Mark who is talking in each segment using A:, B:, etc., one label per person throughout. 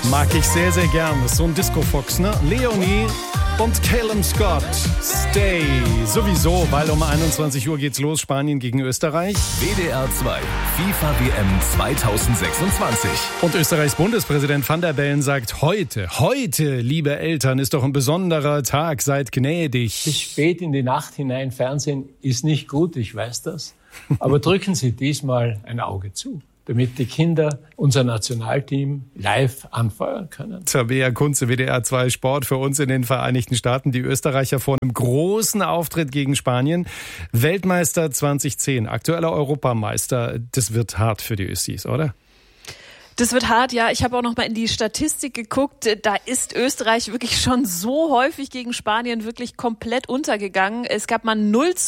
A: Mag ich sehr, sehr gern. Das ist so ein Disco-Fox, ne? Leonie und Calum Scott. Stay. Sowieso, weil um 21 Uhr geht's los. Spanien gegen Österreich.
B: WDR 2. FIFA WM 2026.
A: Und Österreichs Bundespräsident Van der Bellen sagt heute, liebe Eltern, ist doch ein besonderer Tag. Seid gnädig.
C: Bis spät in die Nacht hinein Fernsehen ist nicht gut, ich weiß das. Aber drücken Sie diesmal ein Auge zu, damit die Kinder unser Nationalteam live anfeuern können.
A: Tabea Kunze, WDR 2 Sport für uns in den Vereinigten Staaten. Die Österreicher vor einem großen Auftritt gegen Spanien. Weltmeister 2010, aktueller Europameister. Das wird hart für die Össis, oder?
D: Das wird hart, ja. Ich habe auch noch mal in die Statistik geguckt. Da ist Österreich wirklich schon so häufig gegen Spanien wirklich komplett untergegangen. Es gab mal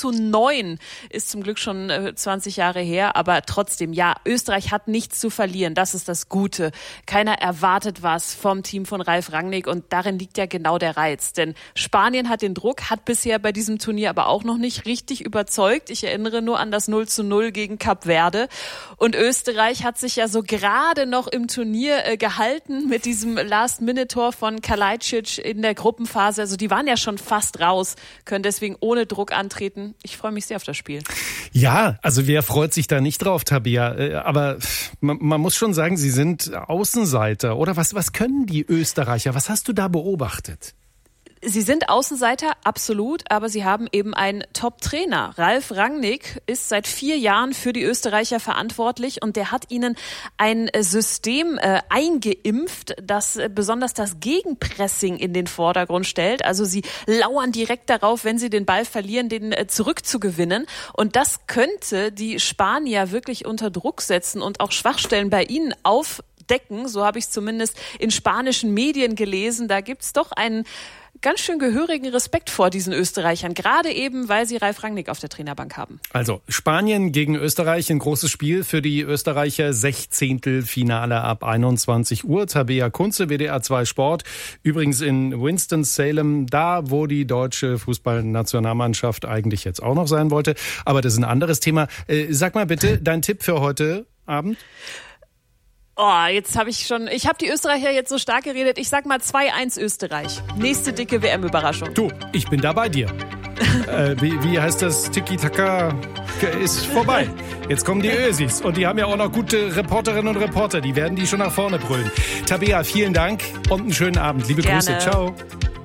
D: 0:9, ist zum Glück schon 20 Jahre her. Aber trotzdem, ja, Österreich hat nichts zu verlieren. Das ist das Gute. Keiner erwartet was vom Team von Ralf Rangnick. Und darin liegt ja genau der Reiz. Denn Spanien hat den Druck, hat bisher bei diesem Turnier aber auch noch nicht richtig überzeugt. Ich erinnere nur an das 0:0 gegen Kap Verde. Und Österreich hat sich ja so gerade noch im Turnier gehalten mit diesem Last-Minute-Tor von Kalajdzic in der Gruppenphase. Also die waren ja schon fast raus, können deswegen ohne Druck antreten. Ich freue mich sehr auf das Spiel.
A: Ja, also wer freut sich da nicht drauf, Tabea? Aber man muss schon sagen, sie sind Außenseiter. Oder was können die Österreicher? Was hast du da beobachtet?
D: Sie sind Außenseiter, absolut, aber sie haben eben einen Top-Trainer. Ralf Rangnick ist seit 4 Jahren für die Österreicher verantwortlich und der hat ihnen ein System eingeimpft, das besonders das Gegenpressing in den Vordergrund stellt. Also sie lauern direkt darauf, wenn sie den Ball verlieren, den zurückzugewinnen. Und das könnte die Spanier wirklich unter Druck setzen und auch Schwachstellen bei ihnen aufdecken. So habe ich es zumindest in spanischen Medien gelesen. Da gibt es doch einen ganz schön gehörigen Respekt vor diesen Österreichern, gerade eben, weil sie Ralf Rangnick auf der Trainerbank haben.
A: Also Spanien gegen Österreich, ein großes Spiel für die Österreicher, 16. Finale ab 21 Uhr. Tabea Kunze, WDR 2 Sport, übrigens in Winston-Salem, da wo die deutsche Fußballnationalmannschaft eigentlich jetzt auch noch sein wollte. Aber das ist ein anderes Thema. Sag mal bitte, dein Tipp für heute Abend?
D: Oh, ich habe die Österreicher jetzt so stark geredet. Ich sag mal 2:1 Österreich. Nächste dicke WM-Überraschung.
A: Du, ich bin da bei dir. Wie heißt das? Tiki-Taka ist vorbei. Jetzt kommen die Ösis. Und die haben ja auch noch gute Reporterinnen und Reporter. Die werden die schon nach vorne brüllen. Tabea, vielen Dank und einen schönen Abend. Liebe
D: Gerne.
A: Grüße. Ciao.